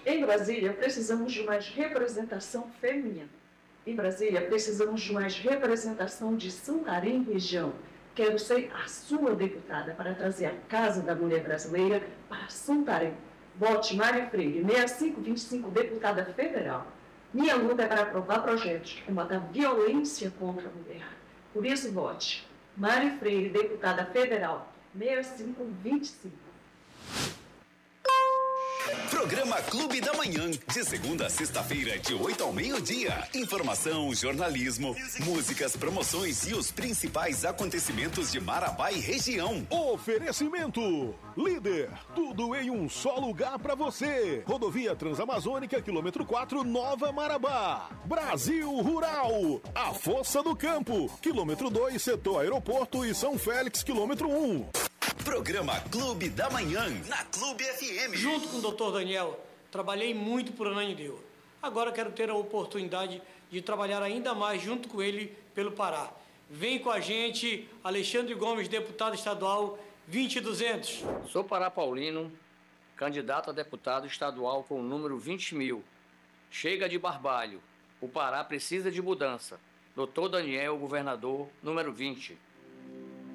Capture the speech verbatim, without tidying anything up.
Em Brasília, precisamos de mais representação feminina. Em Brasília, precisamos de mais representação de Santarém região. Quero ser a sua deputada para trazer a Casa da Mulher Brasileira para Santarém. Vote Mária Freire, seis cinco dois cinco, deputada federal. Minha luta é para aprovar projetos que combatam a violência contra a mulher. Por isso, vote Mária Freire, deputada federal, seis cinco dois cinco. Programa Clube da Manhã, de segunda a sexta-feira, de oito ao meio-dia. Informação, jornalismo, músicas, promoções e os principais acontecimentos de Marabá e região. Oferecimento Líder, tudo em um só lugar pra você. Rodovia Transamazônica, quilômetro quatro, Nova Marabá. Brasil Rural, a Força do Campo, quilômetro dois, setor aeroporto e São Félix, quilômetro um. Programa Clube da Manhã, na Clube F M. Junto com o doutor Daniel, trabalhei muito por Ananindeua. Agora quero ter a oportunidade de trabalhar ainda mais junto com ele pelo Pará. Vem com a gente, Alexandre Gomes, deputado estadual, vinte e duzentos. Sou Pará Paulino, candidato a deputado estadual com o número vinte mil. Chega de barbalho. O Pará precisa de mudança. doutor Daniel, governador, número vinte.